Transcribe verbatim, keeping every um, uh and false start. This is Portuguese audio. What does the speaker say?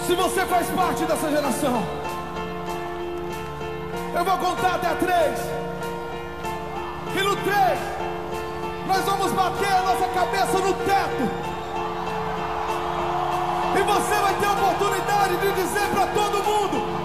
Se você faz parte dessa geração, eu vou contar até três. E no três, nós vamos bater a nossa cabeça no teto. E você vai ter a oportunidade de dizer para todo mundo: